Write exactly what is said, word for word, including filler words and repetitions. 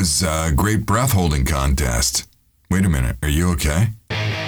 was a great breath holding contest. Wait a minute, are you okay?